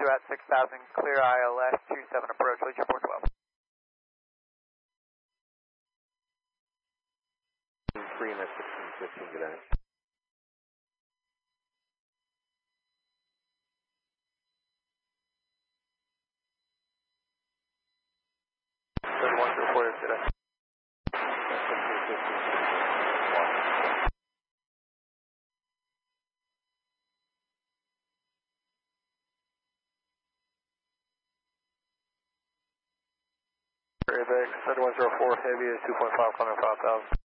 at 6,000, clear ILS 27 approach, Legion 412. 3 and that's 1615 today. Today. Very big, 7104 heavy is 2.5, climbing 5,000.